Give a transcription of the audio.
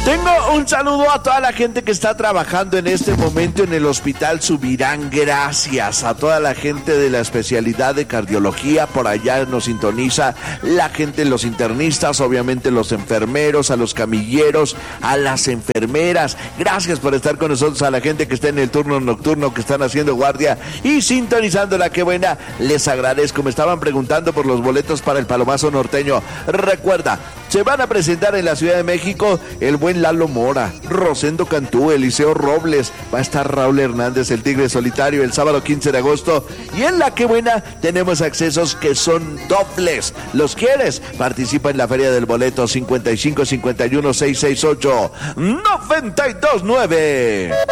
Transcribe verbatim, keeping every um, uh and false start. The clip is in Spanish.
Tengo un saludo a toda la gente que está trabajando en este momento en el Hospital Subirán. Gracias a toda la gente de la especialidad de cardiología. Por allá nos sintoniza la gente, los internistas, obviamente los enfermeros, a los camilleros, a las enfermeras. Gracias por estar con nosotros, a la gente que está en el turno nocturno, que están haciendo guardia y sintonizando la que buena. Les agradezco. Me estaban preguntando por los boletos para el Palomazo Norteño. Recuerda, se van a presentar en la Ciudad de México el buen Lalo Mora, Rosendo Cantú, Eliseo Robles, va a estar Raúl Hernández, el Tigre Solitario, el sábado quince de agosto, y en la que buena tenemos accesos que son dobles. ¿Los quieres? Participa en la Feria del Boleto cincuenta y cinco cincuenta y uno seiscientos sesenta y ocho noventa y dos nueve.